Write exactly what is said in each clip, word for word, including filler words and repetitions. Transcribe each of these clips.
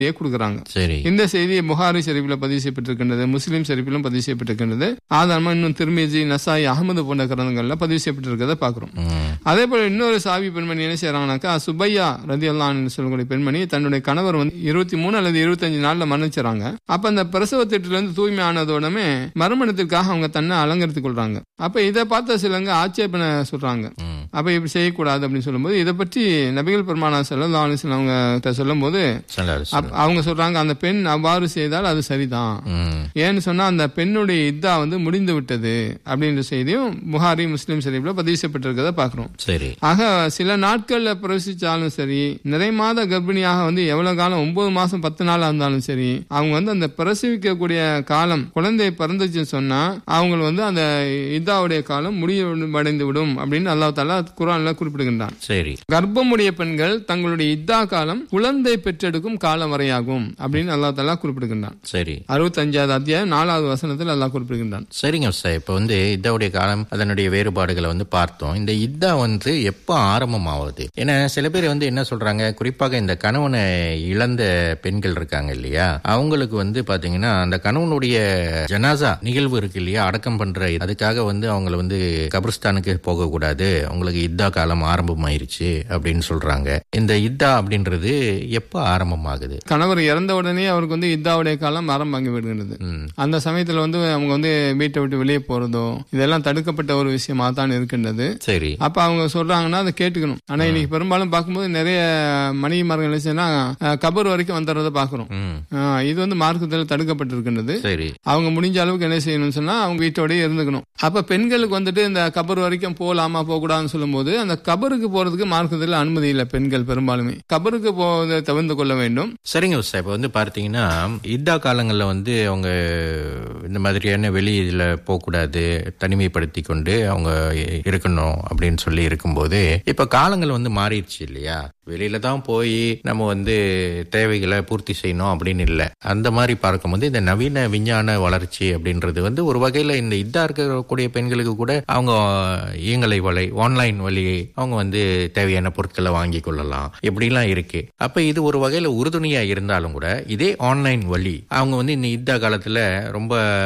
கொடுக்குறாங்க. சரி. இந்த செய்தி புகாரி ஷரீஃபில் பதிவு செய்யப்பட்டிருக்கின்றது, முஸ்லீம் ஷரீஃபிலும் பதிவு செய்யப்பட்டிருக்கின்றது. ஆதாரமா இன்னும் திர்மிஸி, நசாயி, அஹமது போன்ற கிரந்தங்கள்ல பதிவு செய்யப்பட்டிருக்கிறத பாக்குறோம். அதே போல இன்னொரு சாவி பெண்மணி என்ன செய்யறாங்கன்னாக்கா, சுபையா ரலியல்லாஹு அன்ஹா சொல்லக்கூடிய பெண்மணி தன்னுடைய கணவர் வந்து இருபத்தி மூணு அல்லது இருபத்தஞ்சு நாள்ல மரணிச்சாங்க. அப்ப அந்த பிரசவ திட்டுல இருந்து தூய்மை ஆனதோடமே மறுமணத்திற்காக அவங்க தன்னை அலங்கரித்துக் கொள்றாங்க. அப்ப இதை பார்த்த சிலங்க ஆட்சேபனை சொல்றாங்க, அப்ப இப்படி செய்யக்கூடாது அப்படின்னு சொல்லும்போது இதை பற்றி நபிகள் பெருமானார் ஸல்லல்லாஹு அலைஹி வஸல்லம் அவங்க சொல்லும் போது அவங்க சொல்றாங்க, அந்த பெண் அவ்வாறு செய்தால் அது சரிதான். ஏன்னு சொன்னா அந்த பெண்ணுடைய இத்தா வந்து முடிந்து விட்டது அப்படின்ற செய்தியும் புகாரி, முஸ்லிம் ஷரீஃப்ல பதிவு செய்யப்பட்டிருக்கிறத பாக்குறோம். சரி. ஆக சில நாட்கள்ல பிரவேசிச்சாலும் சரி, நிறை மாத கர்ப்பிணியாக வந்து எவ்வளவு காலம், ஒன்பது மாசம் பத்து நாள் இருந்தாலும் சரி, அவங்க வந்து அந்த பிரசவிக்கக்கூடிய காலம் குழந்தை பிறந்துச்சுன்னு சொன்னா அவங்க வந்து அந்த இத்தாவுடைய காலம் முடிவடைந்து விடும் அப்படின்னு அல்லாஹ் தஆலா குர்ஆன்ல குறிப்பிடுகின்றான். சரி. கர்ப்பமுடைய பெண்கள் தங்களுடைய இத்தா காலம் குழந்தை பெற்றெடுக்கும் காலம் வரையாகும் அப்படின்னு அல்லாஹ் தஆலா குறிப்பிடுகின்றான். சரி. அறுபத்தஞ்சாவது அத்தியாயம் நாலாவது வசனத்தில் அல்லாஹ் குறிப்பிடுகின்றான். சரிங்க சார். இப்ப வந்து இத்தாவுடைய காலம், அதனுடைய வேறுபாடுகளை வந்து பார்த்தோம். இந்த இத்தா வந்து எப்ப ஆரம்பமாவது? ஏன்னா சில பேர் வந்து என்ன சொல்றாங்க, குறிப்பாக இந்த கணவனை இழந்த பெண்கள் இருக்காங்க இல்லையா, அவங்களுக்கு வந்து பாத்தீங்கன்னா அந்த கணவனுடைய ஜனாசா நிகழ்வு இருக்கு இல்லையா, அடக்கம் பண்ற, அதுக்காக வந்து அவங்களை வந்து கபிரிஸ்தானுக்கு போக கூடாது, உங்களுக்கு இத்தா காலம் ஆரம்பமாயிருச்சு அப்படின்னு சொல்றாங்க. இந்த இத்தா அப்படின்றது எப்ப ஆரம்பமாகுது? கணவர் இறந்த உடனே அவருக்கு வந்து இத்தாவுடைய காலம் ஆரம்பமாகி விடுகிறது. அந்த சமயத்துல வந்து அவங்க வந்து வீட்டை விட்டு வெளியே போறதோ இதெல்லாம் தடுக்கப்பட்ட ஒரு விஷயமா தான் இருக்கின்றது. சரி. அப்ப அவங்க சொல்றாங்கன்னா அதை கேட்டுக்கணும். ஆனா இன்னைக்கு பெரும்பாலும் பார்க்கும்போது நிறைய மனைவிமார்கள் கபர் வரைக்கும் வந்துடுறத பாக்குறோம். இது வந்து மார்க்கத்தில் தடுக்கப்பட்டிருக்கின்றது. சரி. அவங்க முடிஞ்ச அளவுக்கு என்ன செய்யணும்னு சொன்னா அவங்க வீட்டோடய இருந்துக்கணும். அப்ப பெண்களுக்கு வந்துட்டு இந்த கபர் வரைக்கும் போலாமா போக கூடாதுன்னு சொல்லும் போது அந்த கபருக்கு போறதுக்கு மார்க்கத்தில் அனுமதி இல்லை. பெண்கள் பெரும்பாலுமே கபருக்கு போவதை தவிர்த்து கொள்ள வேண்டும். சரிங்க சார். இப்ப வந்து பார்த்தீங்கன்னா இத்தா காலங்கள்ல வந்து அவங்க இந்த மாதிரியான வெளி இதுல போகக்கூடாது, தனிமைப்படுத்தி கொண்டு அவங்க இருக்கணும் அப்படின்னு சொல்லி இருக்கும்போது இப்ப காலங்கள் வந்து மாறிடுச்சு இல்லையா, வெளியில தான் போய் நம்ம வந்து தேவைகளை பூர்த்தி செய்யணும் அப்படின்னு இல்லை. அந்த மாதிரி பார்க்கும்போது இந்த நவீன விஞ்ஞான வளர்ச்சி அப்படின்றது வந்து ஒரு வகையில இந்த இதா இருக்கக்கூடிய பெண்களுக்கு கூட அவங்க இயங்கலை வலை, ஆன்லைன் வழியை அவங்க வந்து தேவையான பொருட்களை வாங்கி கொள்ளலாம், இப்படிலாம் இருக்கு. அப்ப இது ஒரு வகையில உறுதுணையா இருந்தாலும் கூட இதே ஆன்லைன் வழி அவங்க வந்து இந்த இதா காலத்துல ரொம்ப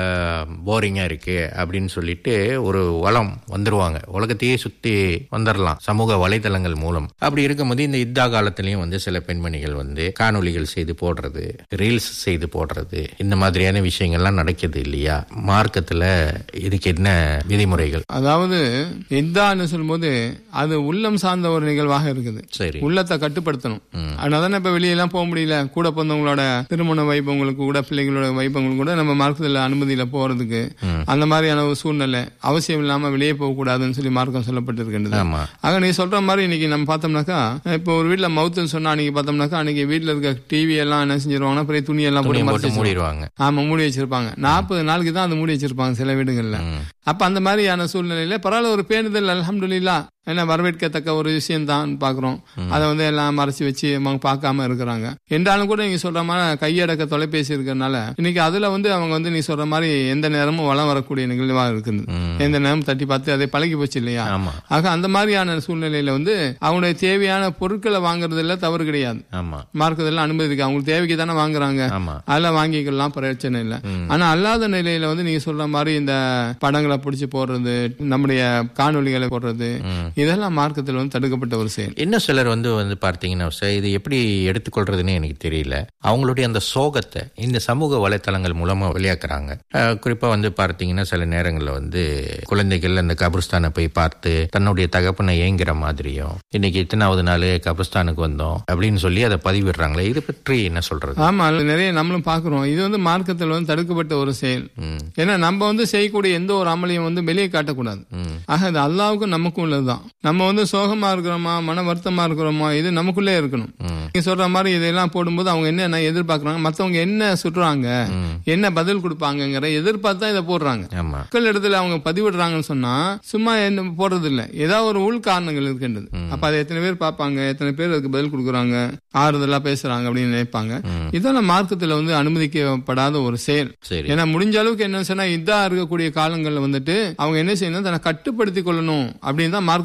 போரிங்கா இருக்கு அப்படின்னு சொல்லிட்டு ஒரு வளம் வந்துருவாங்க, உலகத்தையே சுத்தி வந்துடலாம் சமூக வலைதளங்கள் மூலம். அப்படி இருக்கும்போது இந்த இதா காலத்திலயும் வந்து சில பெண்மணிகள் வந்து காணொலிகள் செய்து போடுறது, ரீல்ஸ் செய்து போடுறது, இந்த மாதிரியான விஷயங்கள்லாம் நடக்குது இல்லையா, மார்க்கத்துல இதுக்கு என்ன விதிமுறைகள்? அதாவது இத்தான்னு சொல்லும்போது அது உள்ளம் சார்ந்த ஒரு நிகழ்வாக இருக்குது. சரி. உள்ளத்தை கட்டுப்படுத்தணும். அதனால இப்ப வெளியெல்லாம் போக முடியல, கூட பிறந்தவங்களோட திருமண வைபவங்களுக்கு கூட, பிள்ளைகளோட வைபவங்களுக்கு கூட நம்ம மார்க்கத்துல அனுமதியில போறதுக்கு அந்த மாதிரியான ஒரு சூழ்நிலை அவசியம் இல்லாம வெளியே போக கூடாதுன்னு சொல்லி மார்க்கம் சொல்லப்பட்டிருக்கின்றது. ஆக நீ சொல்ற மாதிரி இன்னைக்கு நம்ம பார்த்தோம்னாக்கா, இப்போ ஒரு வீட்டுல மவுத்துன்னு சொன்னா அன்னைக்கு பார்த்தோம்னாக்கா அன்னைக்கு வீட்டுல இருக்க டிவி எல்லாம் என்ன செஞ்சிருவாங்கன்னா பெரிய துணி எல்லாம் போட்டு மூடிடுவாங்க. ஆமா, மூடி வச்சிருப்பாங்க. நாற்பது நாளுக்கு தான் அது மூடி வச்சிருப்பாங்க சில வீடுகள்ல. அப்ப அந்த மாதிரியான சூழ்நிலையில பரவாயில்ல, ஒரு பேணுதல் அல்ஹம்துலில்லாஹ், என்ன வரவேற்கத்தக்க ஒரு விஷயம் தான் பாக்குறோம். அதை வந்து எல்லாம் மறைச்சு வச்சு அவங்க பார்க்காம இருக்கிறாங்க. என்றாலும் கூட நீங்க சொல்ற மாதிரி கையடக்க தொலைபேசி இருக்கிறதுனால இன்னைக்கு அதுல வந்து அவங்க வந்து நீ சொல்ற மாதிரி எந்த நேரமும் வளம் வரக்கூடிய நிகழ்வா இருக்குது. எந்த நேரமும் தட்டி பார்த்து அதை பழகி போச்சு இல்லையா. ஆக அந்த மாதிரியான சூழ்நிலையில வந்து அவங்களுடைய தேவையான பொருட்களை வாங்குறதுல தவறு கிடையாது. மார்க்கத்தில் அனுமதி இருக்கு. அவங்களுக்கு தேவைக்கு தானே வாங்குறாங்க, அதெல்லாம் வாங்கிக்கலாம், பிரச்சனை இல்லை. ஆனா அல்லாத நிலையில வந்து நீங்க சொல்ற மாதிரி இந்த படங்களை பிடிச்சி போடுறது, நம்முடைய காணொலிகளை போடுறது, இதெல்லாம் மார்க்கத்தில் வந்து தடுக்கப்பட்ட ஒரு செயல். இன்னும் சிலர் வந்து வந்து பார்த்தீங்கன்னா இது எப்படி எடுத்துக்கொள்றதுன்னு எனக்கு தெரியல, அவங்களுடைய அந்த சோகத்தை இந்த சமூக வலைத்தளங்கள் மூலமா வெளியாக்குறாங்க. குறிப்பா வந்து பார்த்தீங்கன்னா சில நேரங்களில் வந்து குழந்தைகள் அந்த கபிரிஸ்தானை போய் பார்த்து தன்னுடைய தகப்பனை ஏங்குற மாதிரியும், இன்னைக்கு இத்தனாவது நாள் கபிரிஸ்தானுக்கு வந்தோம் அப்படின்னு சொல்லி அதை பதிவிடுறாங்களே, இது பற்றி என்ன சொல்றது? ஆமா, நிறைய நம்மளும் பாக்குறோம். இது வந்து மார்க்கத்தில் வந்து தடுக்கப்பட்ட ஒரு செயல். ஏன்னா நம்ம வந்து செய்யக்கூடிய எந்த ஒரு அமலையும் வந்து வெளியே காட்டக்கூடாது. ஆக இது அல்லாவுக்கும் நமக்கும் உள்ளதுதான். நம்ம வந்து சோகமா இருக்கிறோமா, மன வருத்தமா இருக்கிறோமா, இது நமக்குள்ளே இருக்கணும். நீங்க சொல்ற மாதிரி இதெல்லாம் போடும்போது அவங்க என்ன எதிர்பார்க்கறாங்க, மத்தவங்க என்ன சுற்றுறாங்க, என்ன பதில் கொடுப்பாங்கிற எதிர்பார்த்தா இதை போடுறாங்க. மக்கள் இடத்துல அவங்க பதிவிடுறாங்கன்னு சொன்னா சும்மா என்ன போடுறது இல்ல, ஏதாவது ஒரு உள் காரணங்கள் இருக்கின்றது. அப்ப அதை எத்தனை பேர் பார்ப்பாங்க, எத்தனை பேர் அதுக்கு பதில் கொடுக்குறாங்க, ஆறுதலா பேசுறாங்க அப்படின்னு நினைப்பாங்க. இதெல்லாம் மார்க்கத்துல வந்து அனுமதிக்கப்படாத ஒரு செயல். ஏன்னா முடிஞ்ச அளவுக்கு என்ன சொன்னா இதா இருக்கக்கூடிய காலங்கள்ல வந்துட்டு அவங்க என்ன செய்யணும், தன்னை கட்டுப்படுத்திக் கொள்ளணும் அப்படின்னு தான் மார்க்கம்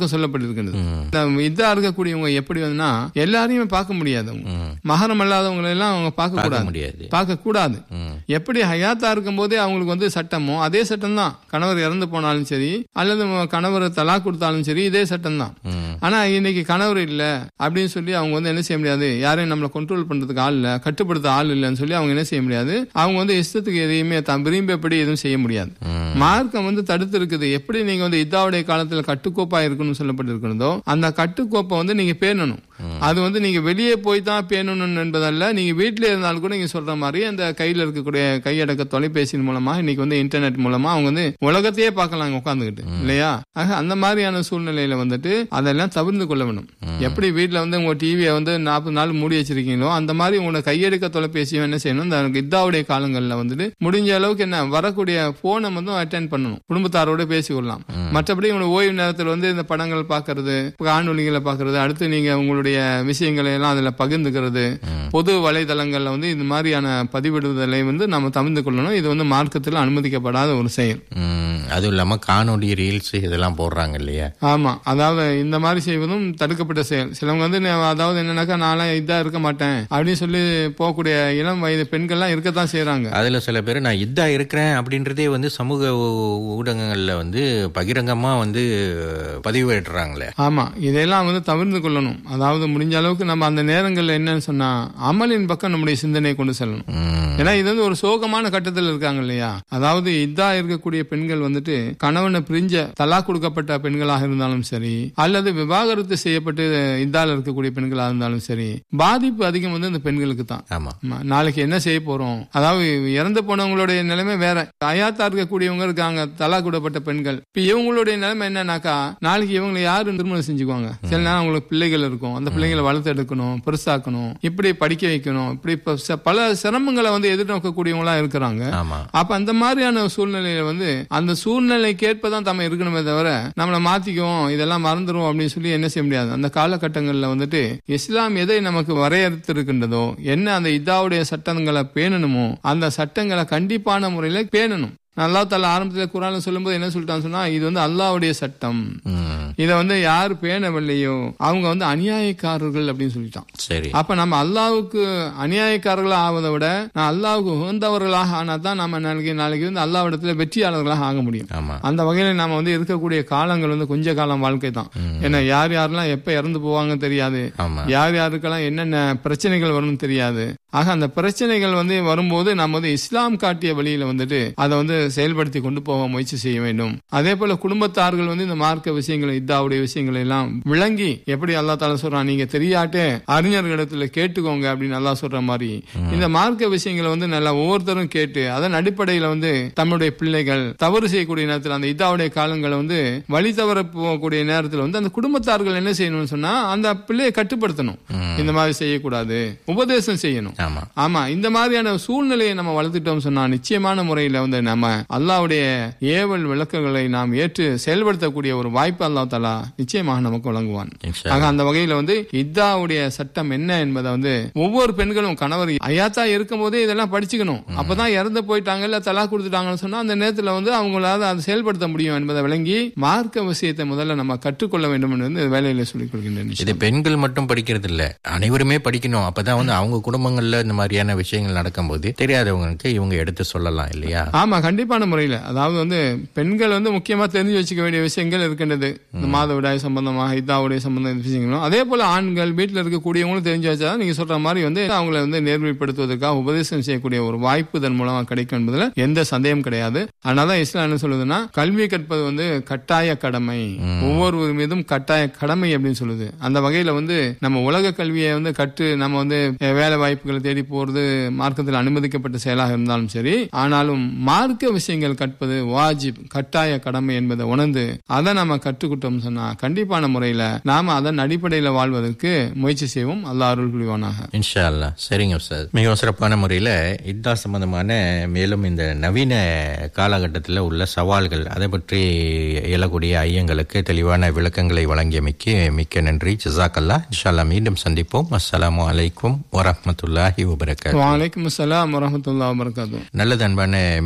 மார்க்கம் சொல்லப்பட்டிருக்கிறது. இதா இருக்கக்கூடியவங்க எப்படி வந்து எல்லாரையுமே பார்க்க முடியாது. மகரம் அல்லாதவங்களை எல்லாம் அவங்க பார்க்க கூடாது பார்க்க கூடாது எப்படி ஹயாத்தா இருக்கும் போதே அவங்களுக்கு வந்து சட்டமோ அதே சட்டம் தான். கணவர் இறந்து போனாலும் சரி அல்லது கணவர் தலா கொடுத்தாலும் சரி இதே சட்டம் தான். ஆனா இன்னைக்கு கணவர் இல்ல அப்படின்னு சொல்லி அவங்க வந்து என்ன செய்ய முடியாது, யாரையும் நம்மளை கண்ட்ரோல் பண்றதுக்கு ஆள் இல்ல, கட்டுப்படுத்த ஆள் இல்லைன்னு சொல்லி அவங்க என்ன செய்ய முடியாது. அவங்க வந்து இஷ்டத்துக்கு எதையுமே தான் விரும்பியபடி எதுவும் செய்ய முடியாது. மார்க்கம் வந்து தடுத்து இருக்குது. எப்படி நீங்க வந்து இதாவுடைய காலத்துல கட்டுக்கோப்பா இருக்கணும்னு சொல்லப்பட்டிருக்கிறதோ அந்த கட்டுக்கோப்பை வந்து நீங்க பேணணும். அது வந்து நீங்க வெளியே போய் தான் பேணணும் என்பதல்ல. நீங்க வீட்டில இருந்தாலும் கூட நீங்க சொல்ற மாதிரி அந்த கையில இருக்கக்கூடிய கையடக்க தொலைபேசியின் மூலமா இன்னைக்கு வந்து இன்டர்நெட் மூலமா அவங்க வந்து உலகத்தையே பார்க்கலாம் உட்காந்துக்கிட்டு இல்லையா. ஆக அந்த மாதிரியான சூழ்நிலையில வந்துட்டு அதெல்லாம் தவிர்த்து கொள்ள வேணும். எப்படி வீட்டுல வந்து உங்க டிவியை வந்து நாற்பது நாள் மூடி வச்சிருக்கீங்களோ அந்த மாதிரி உங்களோட கையெடுக்க தொலைபேசியும் என்ன செய்யணும், இந்த இதாவுடைய காலங்கள்ல வந்துட்டு முடிஞ்ச அளவுக்கு என்ன வரக்கூடிய போனை வந்து அட்டென்ட் பண்ணணும், குடும்பத்தாரோட பேசிக்கொள்ளலாம். மற்றபடி உங்களோட ஓய்வு நேரத்தில் வந்து இந்த படங்கள் பாக்குறது, காணொலிகளை பாக்குறது, அடுத்து நீங்க உங்களுடைய விஷயங்களை எல்லாம் அதுல பகிர்ந்துக்கிறது, பொது வலைதளங்கள்ல வந்து இந்த மாதிரியான பதிவிடுதலை வந்து நம்ம தவிர்த்து கொள்ளணும். இது வந்து மார்க்கத்தில் அனுமதிக்கப்படாத ஒரு செயல். அதுவும் இல்லாம காணொலி ரீல்ஸ் இதெல்லாம் போடுறாங்க இல்லையா. ஆமா, அதாவது இந்த மாதிரி செய்வதும் தடுக்கப்பட்ட செயல். சிலவங்க வந்து அதாவது என்னன்னாக்கா நான் இதா இருக்க மாட்டேன் அப்படின்னு சொல்லி போகக்கூடிய இளம் வயது பெண்கள்லாம் இருக்கத்தான் செய்யறாங்க. அதுல சில பேர் நான் இதா இருக்கிறேன் அப்படின்றதே வந்து சமூக ஊடகங்கள்ல வந்து பகிரங்கமா வந்து பதிவேற்றுறாங்களே. ஆமா, இதெல்லாம் வந்து தவிர்த்து கொள்ளணும். அதாவது முடிஞ்ச அளவுக்கு நம்ம அந்த நேரங்கள்ல என்னன்னு சொன்னா அமலின் பக்கம் நம்முடைய சிந்தனையை கொண்டு செல்லணும். ஏன்னா இது வந்து ஒரு சோகமான கட்டத்தில் இருக்காங்க இல்லையா. அதாவது இதா இருக்கக்கூடிய பெண்கள் வந்துட்டு கணவனை பிரிஞ்ச தலா கொடுக்கப்பட்ட பெண்களாக இருந்தாலும் சரி அல்லது விவாகரத்து செய்யப்பட்டு இதால இருக்கக்கூடிய பெண்களாக இருந்தாலும் சரி பாதிப்பு அதிகம் வந்து இந்த பெண்களுக்கு தான். நாளைக்கு என்ன செய்ய போறோம், அதாவது இறந்து போனவங்களுடைய நிலைமை வேற, அயாத்தா இருக்கக்கூடியவங்க இருக்காங்க தலா கொடுக்கப்பட்ட பெண்கள். இப்ப இவங்களுடைய நிலைமை என்னன்னாக்கா நாளைக்கு இவங்களை யாரு திருமணம் செஞ்சுக்குவாங்க. சில நேரம் அவங்களுக்கு பிள்ளைகள் இருக்கும், அந்த பிள்ளைங்களை வளர்த்து எடுக்கணும், பெருசாக்கணும், இப்படி படிக்க வைக்கணும், இப்படி பல சிரமங்களை வந்து எதிர்நோக்கக்கூடியவங்களா இருக்கிறாங்க. அப்ப அந்த மாதிரியான சூழ்நிலையில வந்து அந்த சூழ்நிலை கேட்பதான் நம்ம இருக்கணுமே தவிர நம்மளை மாத்திக்குவோம் இதெல்லாம் மறந்துடும் அப்படின்னு சொல்லி என்ன செய்ய முடியாது. அந்த காலகட்டங்கள்ல வந்துட்டு இஸ்லாம் எதை நமக்கு வரையறுத்து இருக்கின்றதோ என்ன அந்த இதாவுடைய சட்டங்களை பேணணுமோ அந்த சட்டங்களை கண்டிப்பான முறையில பேணணும். அல்லாஹ் தஆலா ஆரம்பத்தில் குர்ஆன்ல சொல்லும்போது என்ன சொல்லிட்டான்னு சொன்னா இது வந்து அல்லாஹ்வுடைய சட்டம், இத வந்து யார் பேணவில்லையோ அவங்க வந்து அநியாயக்காரர்கள் அப்படின்னு சொல்லிட்டான். சரி, அப்ப நம்ம அல்லாஹ்வுக்கு அநியாயக்காரர்களா ஆவதை விட நான் அல்லாஹ்வுக்கு உகந்தவர்களாக ஆனா தான் நம்ம நாளைக்கு நாளைக்கு வந்து அல்லாஹ்விடத்துல வெற்றியாளர்களாக ஆக முடியும். அந்த வகையில நாம வந்து இருக்கக்கூடிய காலங்கள் வந்து கொஞ்ச காலம் வாழ்க்கை தான். ஏன்னா யார் யாரெல்லாம் எப்ப இறந்து போவாங்க தெரியாது, யார் யாருக்கெல்லாம் என்னென்ன பிரச்சனைகள் வரும்னு தெரியாது. ஆக அந்த பிரச்சனைகள் வந்து வரும்போது நம்ம வந்து இஸ்லாம் காட்டிய வழியில வந்துட்டு அதை வந்து செயல்படுத்தி கொண்டு போக முயற்சி செய்ய வேண்டும். அதே போல குடும்பத்தார்கள் வந்து இந்த மார்க்க விஷயங்களை இதாவுடைய விஷயங்களை எல்லாம் விளங்கி எப்படி அல்லாஹ் தஆலா சொல்றான் நீங்க தெரியாட்டே அறிஞர்களிடத்துல கேட்டுக்கோங்க அப்படின்னு அல்லாஹ் சொல்ற மாதிரி இந்த மார்க்க விஷயங்களை வந்து நல்லா ஒவ்வொருத்தரும் கேட்டு அதன் அடிப்படையில வந்து தம்முடைய பிள்ளைகள் தவறு செய்யக்கூடிய நேரத்தில் அந்த இதாவுடைய காலங்களை வந்து வழி தவற போகக்கூடிய நேரத்தில் வந்து அந்த குடும்பத்தார்கள் என்ன செய்யணும்னு சொன்னா அந்த பிள்ளையை கட்டுப்படுத்தணும். இந்த மாதிரி செய்யக்கூடாது, உபதேசம் செய்யணும். ஆமா, இந்த மாதிரியான சூழ்நிலையை நம்ம வளர்த்துட்டோம் சொன்னா நிச்சயமான முறையில வந்து நம்ம அல்லாஹ்வுடைய ஏவல் விளக்குகளை நாம் ஏற்று செயல்படுத்தக்கூடிய ஒரு வாய்ப்பு அல்லாஹ் தஆலா நிச்சயமாக நமக்கு வழங்குவான். ஆக அந்த வகையில வந்து இத்தாவுடைய சட்டம் என்ன என்பதை வந்து ஒவ்வொரு பெண்களும் கணவர் அயாத்தா இருக்கும் போதே இதெல்லாம் படிச்சுக்கணும். அப்பதான் இறந்து போயிட்டாங்க இல்ல தலா கொடுத்துட்டாங்கன்னு சொன்னா அந்த நேரத்துல வந்து அவங்களால அதை செயல்படுத்த முடியும் என்பதை விளங்கி மார்க்க விஷயத்தை முதல்ல நம்ம கற்றுக்கொள்ள வேண்டும் என்று வேலையில சொல்லிக் கொள்கின்றேன். இது பெண்கள் மட்டும் படிக்கிறது இல்ல, அனைவருமே படிக்கணும். அப்பதான் வந்து அவங்க குடும்பங்கள்ல இந்த மாதிரியான விஷயங்கள் நடக்கும் போது தெரியாதவங்களுக்கு இவங்க எடுத்து சொல்லலாம் இல்லையா. ஆமா, கண்டிப்பான முறையில. அதாவது வந்து பெண்கள் வந்து முக்கியமா தெரிஞ்சு வச்சுக்க வேண்டிய விஷயங்கள் இருக்கின்றது. இந்த மாதவிடாய் சம்பந்தமாக இதாவுடைய சம்பந்தம் விஷயங்களும் அதே போல ஆண்கள் வீட்டில் இருக்கக்கூடியவங்களும் தெரிஞ்சு வச்சா நீங்க சொல்ற மாதிரி வந்து அவங்களை வந்து நேர்மைப்படுத்துவதற்காக உபதேசம் செய்யக்கூடிய ஒரு வாய்ப்பு இதன் மூலமா கிடைக்கும் என்பதுல எந்த சந்தேகம் கிடையாது. அதனாலதான் இஸ்லாம் என்ன சொல்லுதுன்னா கல்வி கற்பது வந்து கட்டாய கடமை, ஒவ்வொருவர் மீதும் கட்டாய கடமை அப்படின்னு சொல்லுது. அந்த வகையில வந்து நம்ம உலக கல்வியை வந்து கற்று நம்ம வந்து வேலை வாய்ப்புகளை தேடி போறது மார்க்கத்தில் அனுமதிக்கப்பட்ட செயலாக இருந்தாலும் சரி, ஆனாலும் மார்க்க விஷயங்கள் கற்பது வாஜிப் கட்டாய கடமை என்பதை உணர்ந்து அதை நாம கற்றுக்கிட்டோம் சொன்னா கண்டிப்பான முறையில நாம அதன் அடிப்படையில வாழ்வதற்கு முயற்சி செய்வோம். அல்லாஹ் அருள் புரிவானாக இன்ஷா அல்லாஹ். சரிங்க சார், மிகவும் சிறப்பான முறையில இதா சம்பந்தமான மேலும் இந்த நவீன காலகட்டத்தில் உள்ள சவால்கள் அதை பற்றி எழக்கூடிய ஐயங்களுக்கு தெளிவான விளக்கங்களை வழங்கியமைக்கு மிக்க நன்றி. ஜஸாக்கல்லாஹ். இன்ஷா அல்லாஹ் மீண்டும் சந்திப்போம். அஸ்ஸலாமு அலைக்கும் வரஹ்மத்துல்லாஹி வபரகாத்துஹு. வலைக்கும் அஸ்ஸலாம் வரஹ்மத்துல்லாஹி வபரகாத்துஹு. நல்லது அன்பான மின்னல் எஃப்எம்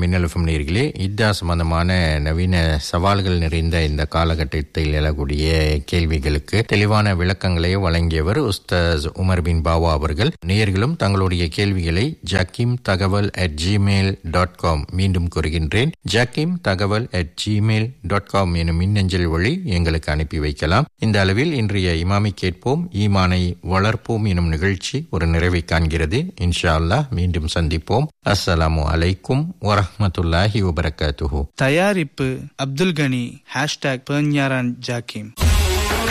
நேயர்களே, இத்தா சம்பந்தமான நவீன சவால்கள் நிறைந்த இந்த காலகட்டத்தில் எழக்கூடிய கேள்விகளுக்கு தெளிவான விளக்கங்களை வழங்கியவர் உஸ்தாஸ் உமர் பின் பாவா அவர்கள். நேயர்களும் தங்களுடைய கேள்விகளை ஜக்கீம் தகவல் அட் ஜிமெயில் டாட் காம், மீண்டும் கூறுகின்றேன், ஜக்கீம் தகவல் அட் ஜிமெயில் டாட் காம் எனும் மின்னஞ்சல் வழி எங்களுக்கு அனுப்பி வைக்கலாம். இந்த அளவில் இன்றைய இமாமை கேட்போம் ஈமானை வளர்ப்போம் எனும் நிகழ்ச்சி ஒரு நிறைவை காண்கிறது. இன்ஷா அல்லாஹ் மீண்டும் சந்திப்போம். அஸ்ஸலாமு அலைக்கும் வரஹ்மத்துல்லாஹி வபரகாத்துஹு. தயாரிப்பு அப்துல் கனி. ஹேஷ்டாக் பெர்ஞாரான் ஜாக்கிம்.